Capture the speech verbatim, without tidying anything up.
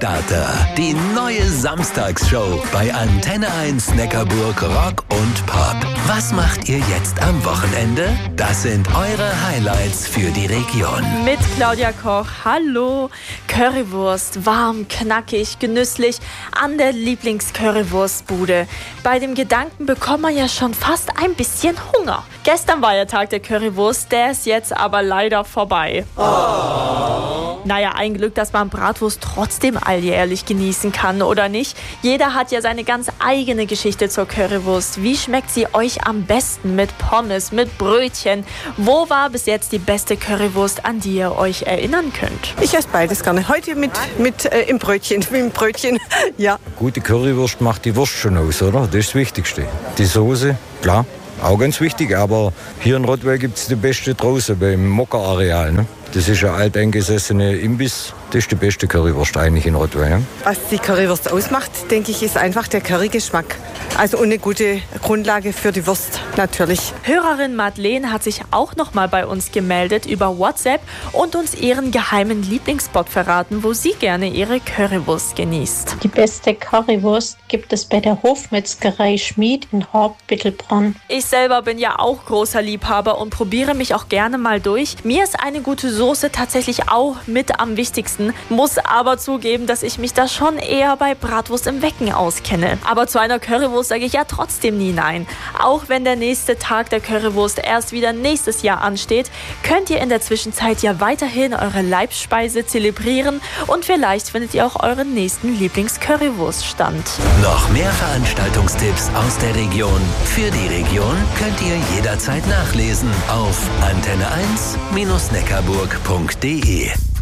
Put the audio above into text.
Neustarter. Die neue Samstagsshow bei Antenne eins Neckarburg Rock und Pop. Was macht ihr jetzt am Wochenende? Das sind eure Highlights für die Region. Mit Claudia Koch. Hallo. Currywurst, warm, knackig, genüsslich an der Lieblings-Currywurstbude. Bei dem Gedanken bekommt man ja schon fast ein bisschen Hunger. Gestern war ja Tag der Currywurst, der ist jetzt aber leider vorbei. Oh. Naja, ein Glück, dass man Bratwurst trotzdem alljährlich genießen kann, oder nicht? Jeder hat ja seine ganz eigene Geschichte zur Currywurst. Wie schmeckt sie euch am besten? Mit Pommes, mit Brötchen? Wo war bis jetzt die beste Currywurst, an die ihr euch erinnern könnt? Ich esse beides gerne. Heute mit, mit äh, im Brötchen, mit dem Brötchen, ja. Gute Currywurst macht die Wurst schon aus, oder? Das ist das Wichtigste. Die Soße, klar, auch ganz wichtig, aber hier in Rottweil gibt es die beste draußen beim Mocker-Areal, ne? Das ist ein alteingesessener Imbiss. Das ist die beste Currywurst eigentlich in Rottweil. Ja? Was die Currywurst ausmacht, denke ich, ist einfach der Currygeschmack. Also eine gute Grundlage für die Wurst, natürlich. Hörerin Madeleine hat sich auch noch mal bei uns gemeldet über WhatsApp und uns ihren geheimen Lieblingsspot verraten, wo sie gerne ihre Currywurst genießt. Die beste Currywurst gibt es bei der Hofmetzgerei Schmied in Hauptbittelbronn. Ich selber bin ja auch großer Liebhaber und probiere mich auch gerne mal durch. Mir ist eine gute Soße tatsächlich auch mit am wichtigsten. Muss aber zugeben, dass ich mich da schon eher bei Bratwurst im Wecken auskenne. Aber zu einer Currywurst sage ich ja trotzdem nie nein. Auch wenn der nächste Tag der Currywurst erst wieder nächstes Jahr ansteht, könnt ihr in der Zwischenzeit ja weiterhin eure Leibspeise zelebrieren und vielleicht findet ihr auch euren nächsten Lieblings-Currywurststand. Noch mehr Veranstaltungstipps aus der Region. Für die Region könnt ihr jederzeit nachlesen auf antenne eins Bindestrich neckarburg punkt de.